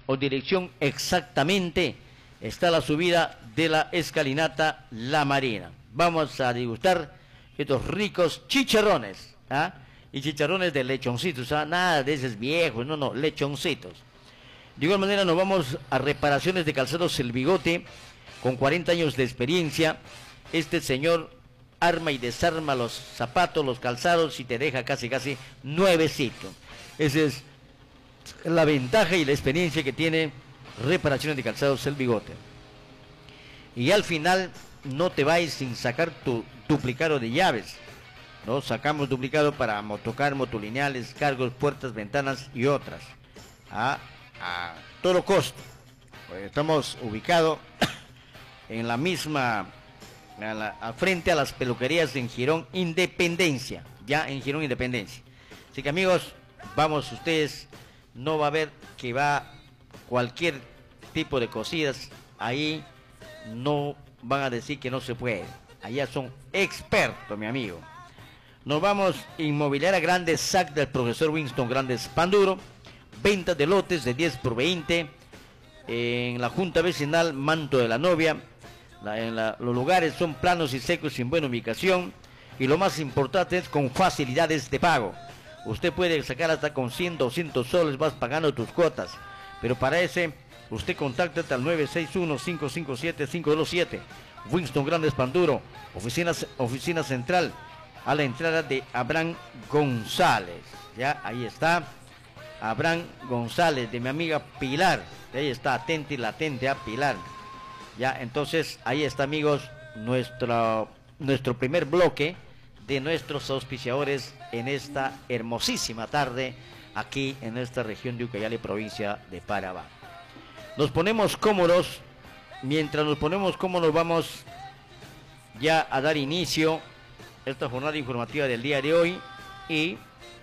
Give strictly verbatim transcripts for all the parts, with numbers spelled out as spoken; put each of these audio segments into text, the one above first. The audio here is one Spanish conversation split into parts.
o dirección exactamente está la subida de la escalinata La Marina. Vamos a degustar estos ricos chicharrones, ¿ah? Y chicharrones de lechoncitos, ¿ah? Nada de esos viejos, no, no, lechoncitos. De igual manera nos vamos a reparaciones de calzados El Bigote, con cuarenta años de experiencia. Este señor arma y desarma los zapatos, los calzados y te deja casi casi nuevecito. Esa es la ventaja y la experiencia que tiene reparaciones de calzados El Bigote. Y al final no te vayas sin sacar tu duplicado de llaves, ¿no? Sacamos duplicado para motocar, motolineales, cargos, puertas, ventanas y otras, a, a todo costo. Pues estamos ubicados en la misma, a, la, a frente a las peluquerías en Girón Independencia, ya en Girón Independencia. Así que amigos, vamos ustedes, no va a haber que va cualquier tipo de cositas, ahí no van a decir que no se puede, allá son expertos, mi amigo. Nos vamos a Inmobiliaria Grandes S A C del profesor Winston Grandes Panduro, venta de lotes de diez por veinte, en la Junta Vecinal Manto de la Novia. La, en la, los lugares son planos y secos sin buena ubicación, y lo más importante es con facilidades de pago. Usted puede sacar hasta con cien, doscientos soles, vas pagando tus cuotas, pero para ese usted contacta al nueve seis uno, cinco cinco siete, cinco dos siete. Winston Grandes Panduro, oficina, oficina central, a la entrada de Abraham González. Ya, ahí está Abraham González, de mi amiga Pilar. Ahí está, atente y latente a Pilar. Ya, entonces, ahí está, amigos, nuestro, nuestro primer bloque de nuestros auspiciadores en esta hermosísima tarde, aquí en esta región de Ucayali, provincia de Paraná. Nos ponemos cómodos. Mientras nos ponemos cómodos, vamos ya a dar inicio a esta jornada informativa del día de hoy, y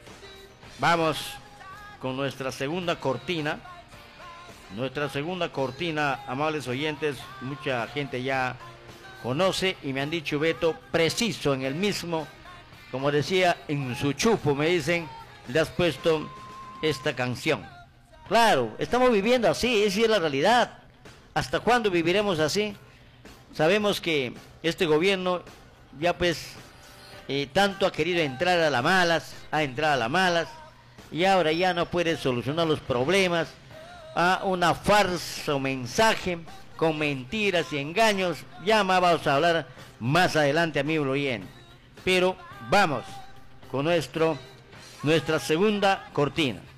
vamos con nuestra segunda cortina. Nuestra segunda cortina, amables oyentes, mucha gente ya conoce y me han dicho, Beto, preciso en el mismo, como decía, en su chupo, me dicen, le has puesto esta canción. Claro, estamos viviendo así, esa es la realidad. ¿Hasta cuándo viviremos así? Sabemos que este gobierno ya pues eh, tanto ha querido entrar a las malas, ha entrado a las malas, y ahora ya no puede solucionar los problemas, a una farsa o mensaje con mentiras y engaños. Ya más vamos a hablar más adelante, amigo oyente. Pero vamos con nuestro, nuestra segunda cortina.